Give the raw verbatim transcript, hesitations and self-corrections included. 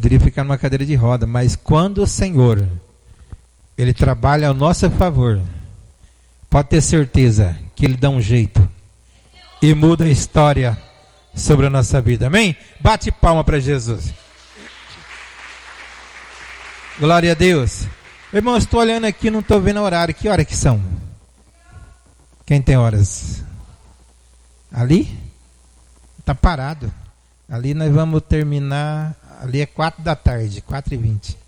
poderia ficar numa cadeira de roda, mas quando o Senhor, Ele trabalha ao nosso favor, pode ter certeza que Ele dá um jeito e muda a história sobre a nossa vida. Amém? Bate palma para Jesus. Glória a Deus. Irmão, estou olhando aqui, não estou vendo o horário. Que hora que são? Quem tem horas? Ali? Está parado. Ali nós vamos terminar. Ali é quatro da tarde, quatro e vinte.